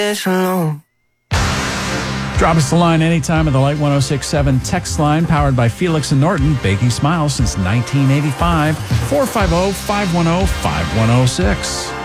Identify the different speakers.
Speaker 1: alone.
Speaker 2: Drop us a line anytime at the Light 1067 text line, powered by Felix and Norton, baking smiles since 1985. 450-510-5106.